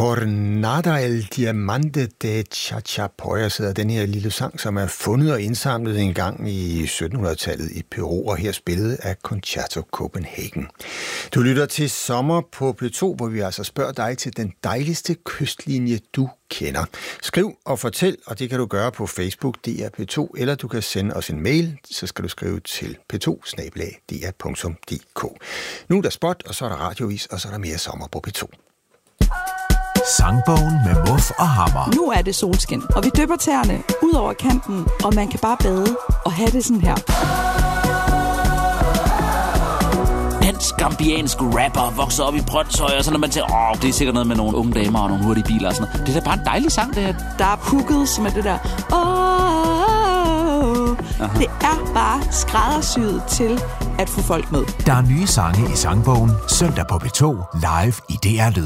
Jornada el Diamante de Chachapoyas hedder den her lille sang, som er fundet og indsamlet en gang i 1700-tallet i Peru, og her spillet af Concerto Copenhagen. Du lytter til Sommer på P2, hvor vi altså spørger dig til den dejligste kystlinje, du kender. Skriv og fortæl, og det kan du gøre på Facebook, DR P2, eller du kan sende os en mail, så skal du skrive til p2@dr.dk. Nu er der spot, og så er der radiovis, og så er der mere Sommer på P2. Sangbogen med Muff og Hammer. Nu er det solskin, og vi dypper tæerne ud over kanten, og man kan bare bade og have det sådan her. Dansk-gambiansk rapper vokser op i Brønshøj, og så når man tænker, det er sikkert noget med nogle unge damer og nogle hurtige biler og sådan noget. Det er da bare en dejlig sang, det her. Der er pukket, som er det der. Det er bare skræddersyet til at få folk med. Der er nye sange i sangbogen, søndag på P2, live i DR Lyd.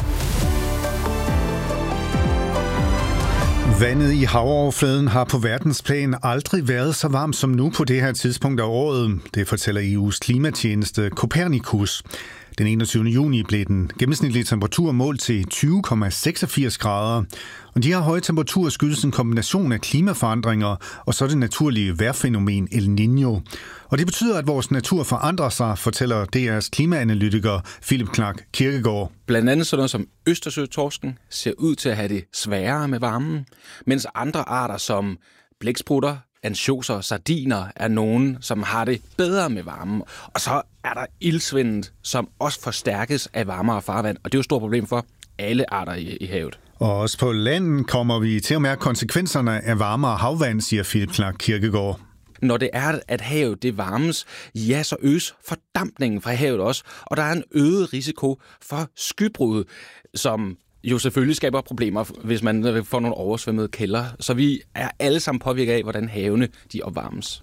Vandet i havoverfladen har på verdensplan aldrig været så varmt som nu på det her tidspunkt af året. Det fortæller EU's klimatjeneste Copernicus. Den 21. juni blev den gennemsnitlige temperatur målt til 20,86 grader. Og de her høje temperaturer skyldes en kombination af klimaforandringer og så det naturlige vejrfænomen El Niño. Og det betyder, at vores natur forandrer sig, fortæller DR's klimaanalytiker Philip Clark Kirkegaard. Blandt andet sådan noget som Østersøtorsken ser ud til at have det sværere med varmen, mens andre arter som blæksprutter, ansjoser og sardiner er nogen, som har det bedre med varmen. Og så er der ildsvindet, som også forstærkes af varmere farvand, og det er jo et stort problem for alle arter i havet. Og også på landet kommer vi til at mærke konsekvenserne af varmere havvand, siger Philip Clark Kirkegaard. Når det er, at havet det varmes, ja, så øges fordampningen fra havet også, og der er en øget risiko for skybrud, som jo selvfølgelig skaber problemer, hvis man får nogle oversvømmede kælder. Så vi er alle sammen påvirket af, hvordan havene de opvarmes.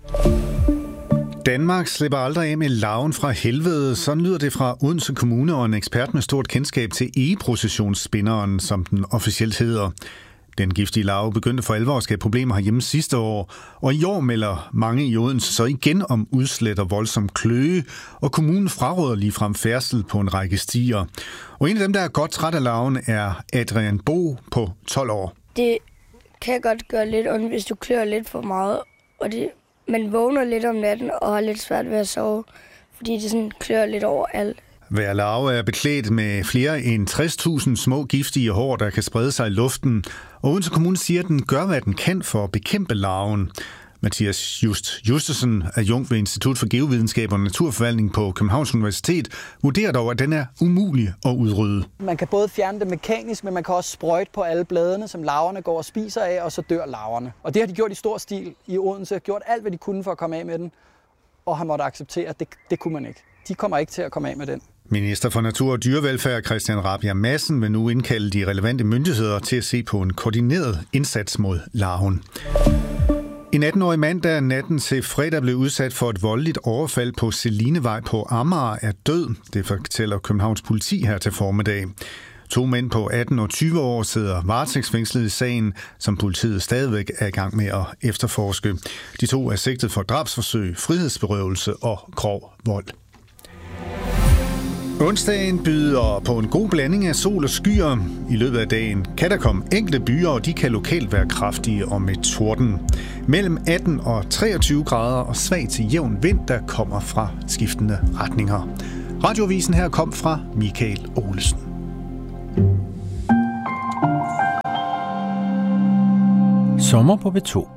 Danmark slipper aldrig af med larven fra helvede. Sådan lyder det fra Odense Kommune og en ekspert med stort kendskab til egeprocessionsspinderen, som den officielt hedder. Den giftige larve begyndte for alvor at skabe problemer herhjemme sidste år, og i år melder mange i Odense så igen om udslæt og voldsom kløe, og kommunen fraråder ligefrem færdsel på en række stier. Og en af dem, der er godt træt af larven, er Adrian Bo på 12 år. Det kan godt gøre lidt ondt, hvis du klør lidt for meget, og man vågner lidt om natten og har lidt svært ved at sove, fordi det sådan klør lidt overalt. Hver larve er beklædt med flere end 60.000 små giftige hår, der kan sprede sig i luften. Og Odense Kommune siger, at den gør, hvad den kan for at bekæmpe larven. Mathias Justesen, adjunkt ved Institut for Geovidenskab og Naturforvaltning på Københavns Universitet, vurderer dog, at den er umulig at udrydde. Man kan både fjerne det mekanisk, men man kan også sprøjte på alle bladene, som larverne går og spiser af, og så dør larverne. Og det har de gjort i stor stil i Odense, gjort alt, hvad de kunne for at komme af med den, og har måttet acceptere, at det kunne man ikke. De kommer ikke til at komme af med den. Minister for Natur og Dyrevelfærd Christian Rabjerg Madsen vil nu indkalde de relevante myndigheder til at se på en koordineret indsats mod larven. En 18-årig mand, der natten til fredag blev udsat for et voldeligt overfald på Selinevej på Amager, er død. Det fortæller Københavns politi her til formiddag. 2 mænd på 18 og 20 år sidder varetægtsfængslet i sagen, som politiet stadigvæk er i gang med at efterforske. De 2 er sigtet for drabsforsøg, frihedsberøvelse og grov vold. Onsdagen byder på en god blanding af sol og skyer. I løbet af dagen kan der komme enkelte byer, og de kan lokalt være kraftige og med torden. Mellem 18 og 23 grader og svag til jævn vind, der kommer fra skiftende retninger. Radioavisen her kom fra Michael Olsen. Sommer på P2.